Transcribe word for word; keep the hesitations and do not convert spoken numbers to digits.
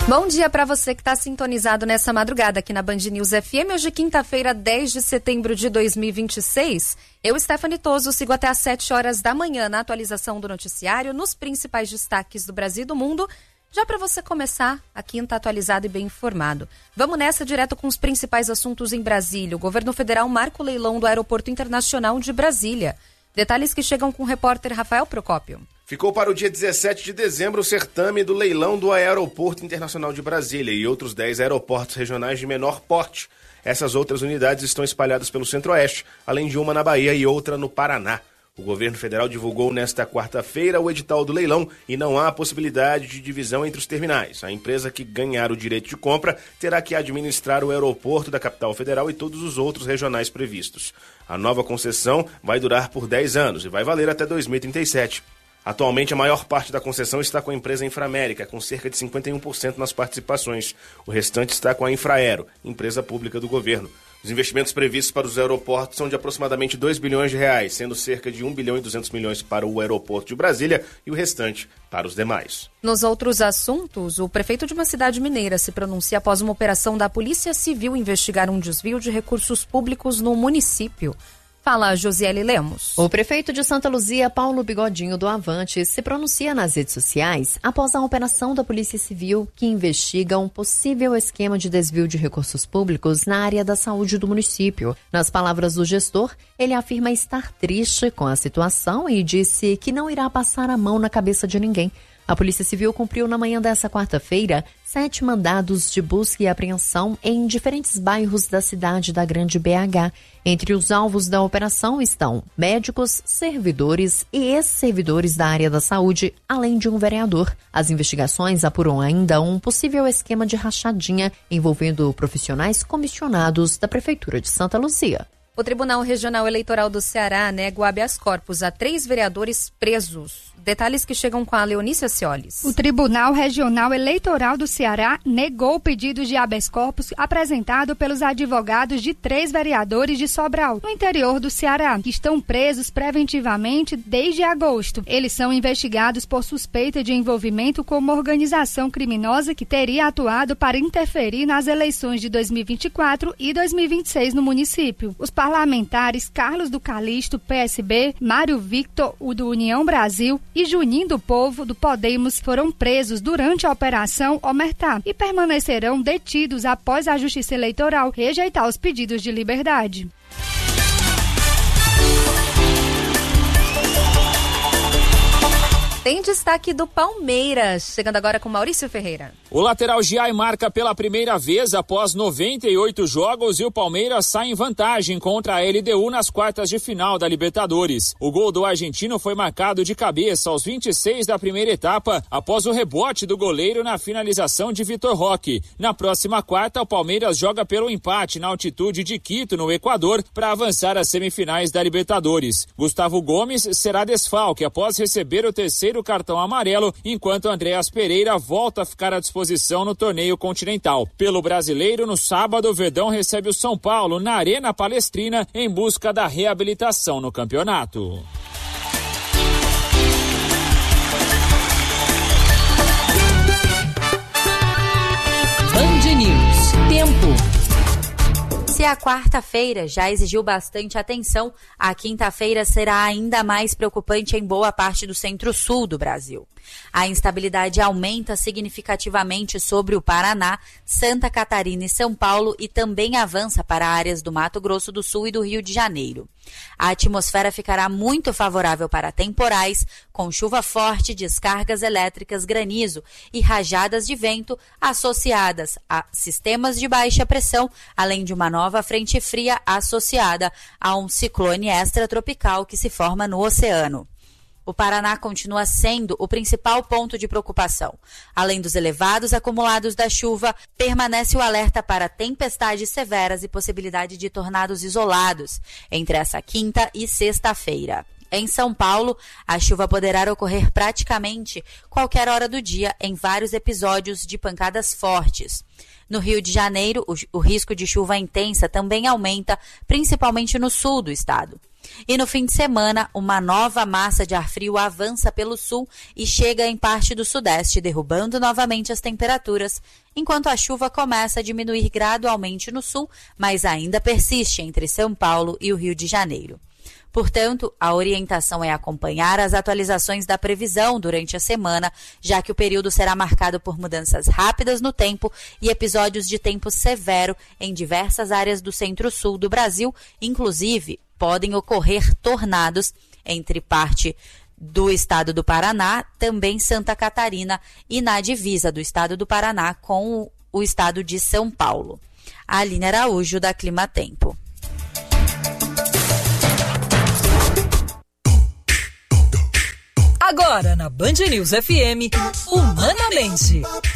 Bom dia para você que está sintonizado nessa madrugada aqui na Band News F M. Hoje, quinta-feira, dez de setembro de dois mil e vinte e seis. Eu, Stephanie Toso, sigo até às sete horas da manhã na atualização do noticiário, nos principais destaques do Brasil e do mundo, já para você começar a quinta atualizado e bem informado. Vamos nessa direto com os principais assuntos em Brasília. O governo federal marca o leilão do Aeroporto Internacional de Brasília. Detalhes que chegam com o repórter Rafael Procópio. Ficou para o dia dezessete de dezembro o certame do leilão do Aeroporto Internacional de Brasília e outros dez aeroportos regionais de menor porte. Essas outras unidades estão espalhadas pelo Centro-Oeste, além de uma na Bahia e outra no Paraná. O governo federal divulgou nesta quarta-feira o edital do leilão e não há possibilidade de divisão entre os terminais. A empresa que ganhar o direito de compra terá que administrar o aeroporto da capital federal e todos os outros regionais previstos. A nova concessão vai durar por dez anos e vai valer até dois mil e trinta e sete. Atualmente, a maior parte da concessão está com a empresa Inframérica, com cerca de cinquenta e um por cento nas participações. O restante está com a Infraero, empresa pública do governo. Os investimentos previstos para os aeroportos são de aproximadamente dois bilhões de reais, sendo cerca de um bilhão e duzentos milhões para o aeroporto de Brasília e o restante para os demais. Nos outros assuntos, o prefeito de uma cidade mineira se pronuncia após uma operação da Polícia Civil investigar um desvio de recursos públicos no município. Fala Josiele Lemos. O prefeito de Santa Luzia, Paulo Bigodinho do Avante, se pronuncia nas redes sociais após a operação da Polícia Civil que investiga um possível esquema de desvio de recursos públicos na área da saúde do município. Nas palavras do gestor, ele afirma estar triste com a situação e disse que não irá passar a mão na cabeça de ninguém. A Polícia Civil cumpriu na manhã dessa quarta-feira sete mandados de busca e apreensão em diferentes bairros da cidade da Grande B H. Entre os alvos da operação estão médicos, servidores e ex-servidores da área da saúde, além de um vereador. As investigações apuram ainda um possível esquema de rachadinha envolvendo profissionais comissionados da Prefeitura de Santa Luzia. O Tribunal Regional Eleitoral do Ceará nega o habeas corpus a três vereadores presos. Detalhes que chegam com a Leonícia Ciolis. O Tribunal Regional Eleitoral do Ceará negou o pedido de habeas corpus apresentado pelos advogados de três vereadores de Sobral, no interior do Ceará, que estão presos preventivamente desde agosto. Eles são investigados por suspeita de envolvimento com uma organização criminosa que teria atuado para interferir nas eleições de dois mil e vinte e quatro e dois mil e vinte e seis no município. Os parlamentares Carlos do Calixto, P S B, Mário Victor, o do União Brasil, e Juninho do Povo, do Podemos, foram presos durante a Operação Omertá e permanecerão detidos após a Justiça Eleitoral rejeitar os pedidos de liberdade. Tem destaque do Palmeiras, chegando agora com Maurício Ferreira. O lateral Giai marca pela primeira vez após noventa e oito jogos e o Palmeiras sai em vantagem contra a L D U nas quartas de final da Libertadores. O gol do argentino foi marcado de cabeça aos vinte e seis da primeira etapa, após o rebote do goleiro na finalização de Vitor Roque. Na próxima quarta, o Palmeiras joga pelo empate na altitude de Quito, no Equador, para avançar às semifinais da Libertadores. Gustavo Gomes será desfalque após receber o terceiro o cartão amarelo, enquanto Andreas Pereira volta a ficar à disposição no torneio continental. Pelo brasileiro, no sábado, o Verdão recebe o São Paulo na Arena Palestrina em busca da reabilitação no campeonato. Band News. Tempo. Se a quarta-feira já exigiu bastante atenção, a quinta-feira será ainda mais preocupante em boa parte do centro-sul do Brasil. A instabilidade aumenta significativamente sobre o Paraná, Santa Catarina e São Paulo e também avança para áreas do Mato Grosso do Sul e do Rio de Janeiro. A atmosfera ficará muito favorável para temporais, com chuva forte, descargas elétricas, granizo e rajadas de vento associadas a sistemas de baixa pressão, além de uma nova frente fria associada a um ciclone extratropical que se forma no oceano. O Paraná continua sendo o principal ponto de preocupação. Além dos elevados acumulados da chuva, permanece o alerta para tempestades severas e possibilidade de tornados isolados entre essa quinta e sexta-feira. Em São Paulo, a chuva poderá ocorrer praticamente qualquer hora do dia em vários episódios de pancadas fortes. No Rio de Janeiro, o, o risco de chuva intensa também aumenta, principalmente no sul do estado. E no fim de semana, uma nova massa de ar frio avança pelo sul e chega em parte do sudeste, derrubando novamente as temperaturas, enquanto a chuva começa a diminuir gradualmente no sul, mas ainda persiste entre São Paulo e o Rio de Janeiro. Portanto, a orientação é acompanhar as atualizações da previsão durante a semana, já que o período será marcado por mudanças rápidas no tempo e episódios de tempo severo em diversas áreas do centro-sul do Brasil, inclusive podem ocorrer tornados entre parte do estado do Paraná, também Santa Catarina e na divisa do estado do Paraná com o estado de São Paulo. Aline Araújo, da Clima Tempo. Agora na Band News F M, Humanamente.